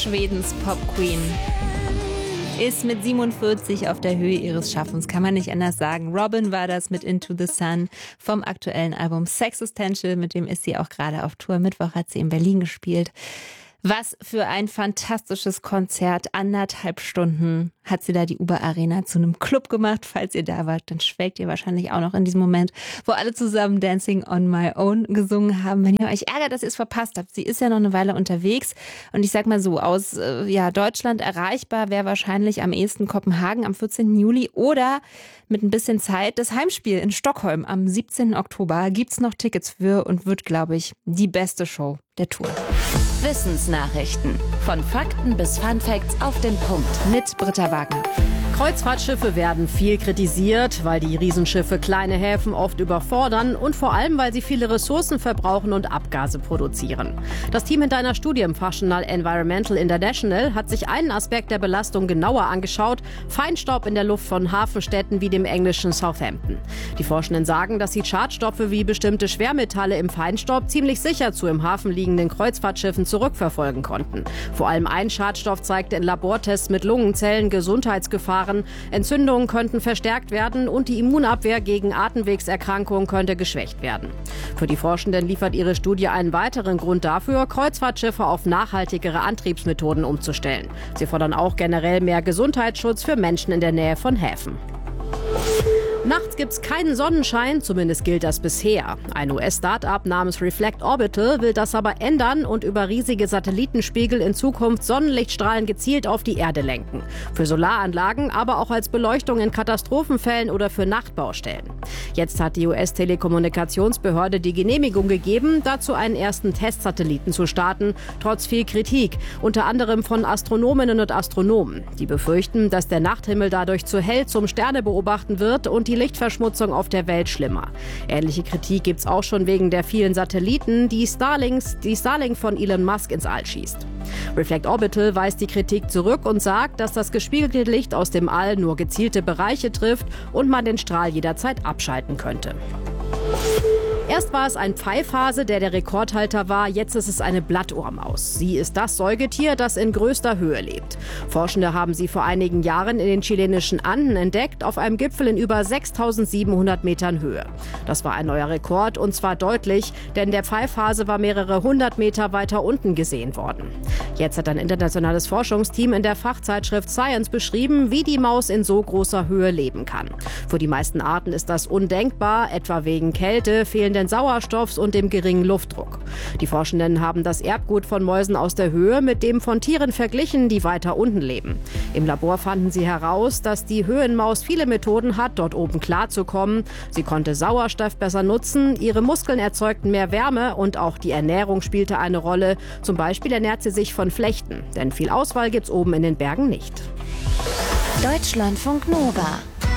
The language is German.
Schwedens Pop-Queen ist mit 47 auf der Höhe ihres Schaffens, kann man nicht anders sagen. Robyn war das mit Into the Sun vom aktuellen Album Sexistential, mit dem ist sie auch gerade auf Tour. Mittwoch hat sie in Berlin gespielt. Was für ein fantastisches Konzert. 1,5 Stunden hat sie da die Uber Arena zu einem Club gemacht. Falls ihr da wart, dann schwelgt ihr wahrscheinlich auch noch in diesem Moment, wo alle zusammen Dancing on My Own gesungen haben. Wenn ihr euch ärgert, dass ihr es verpasst habt, sie ist ja noch eine Weile unterwegs. Und ich sag mal so, aus Deutschland erreichbar wäre wahrscheinlich am ehesten Kopenhagen am 14. Juli oder mit ein bisschen Zeit das Heimspiel in Stockholm am 17. Oktober. Gibt's noch Tickets für und wird, glaube ich, die beste Show der Tour. Wissensnachrichten. Von Fakten bis Funfacts auf den Punkt. Mit Britta Wagner. Kreuzfahrtschiffe werden viel kritisiert, weil die Riesenschiffe kleine Häfen oft überfordern und vor allem, weil sie viele Ressourcen verbrauchen und Abgase produzieren. Das Team hinter einer Studie im Fachjournal Environmental International hat sich einen Aspekt der Belastung genauer angeschaut: Feinstaub in der Luft von Hafenstädten wie dem englischen Southampton. Die Forschenden sagen, dass sie Schadstoffe wie bestimmte Schwermetalle im Feinstaub ziemlich sicher zu im Hafen liegenden Kreuzfahrtschiffen zurückverfolgen konnten. Vor allem ein Schadstoff zeigte in Labortests mit Lungenzellen Gesundheitsgefahren. Entzündungen könnten verstärkt werden und die Immunabwehr gegen Atemwegserkrankungen könnte geschwächt werden. Für die Forschenden liefert ihre Studie einen weiteren Grund dafür, Kreuzfahrtschiffe auf nachhaltigere Antriebsmethoden umzustellen. Sie fordern auch generell mehr Gesundheitsschutz für Menschen in der Nähe von Häfen. Nachts gibt's keinen Sonnenschein, zumindest gilt das bisher. Ein US-Startup namens Reflect Orbital will das aber ändern und über riesige Satellitenspiegel in Zukunft Sonnenlichtstrahlen gezielt auf die Erde lenken. Für Solaranlagen, aber auch als Beleuchtung in Katastrophenfällen oder für Nachtbaustellen. Jetzt hat die US-Telekommunikationsbehörde die Genehmigung gegeben, dazu einen ersten Testsatelliten zu starten, trotz viel Kritik, unter anderem von Astronominnen und Astronomen. Die befürchten, dass der Nachthimmel dadurch zu hell zum Sternebeobachten wird und die Lichtverschmutzung auf der Welt schlimmer. Ähnliche Kritik gibt's auch schon wegen der vielen Satelliten, die Starlink von Elon Musk ins All schießt. Reflect Orbital weist die Kritik zurück und sagt, dass das gespiegelte Licht aus dem All nur gezielte Bereiche trifft und man den Strahl jederzeit abschalten könnte. Erst war es ein Pfeifhase, der Rekordhalter war, jetzt ist es eine Blattohrmaus. Sie ist das Säugetier, das in größter Höhe lebt. Forschende haben sie vor einigen Jahren in den chilenischen Anden entdeckt, auf einem Gipfel in über 6.700 Metern Höhe. Das war ein neuer Rekord und zwar deutlich, denn der Pfeifhase war mehrere 100 Meter weiter unten gesehen worden. Jetzt hat ein internationales Forschungsteam in der Fachzeitschrift Science beschrieben, wie die Maus in so großer Höhe leben kann. Für die meisten Arten ist das undenkbar, etwa wegen Kälte, fehlenden Sauerstoffs und dem geringen Luftdruck. Die Forschenden haben das Erbgut von Mäusen aus der Höhe mit dem von Tieren verglichen, die weiter unten leben. Im Labor fanden sie heraus, dass die Höhenmaus viele Methoden hat, dort oben klarzukommen. Sie konnte Sauerstoff besser nutzen, ihre Muskeln erzeugten mehr Wärme und auch die Ernährung spielte eine Rolle. Zum Beispiel ernährt sie sich von Flechten, denn viel Auswahl gibt's oben in den Bergen nicht. Deutschlandfunk Nova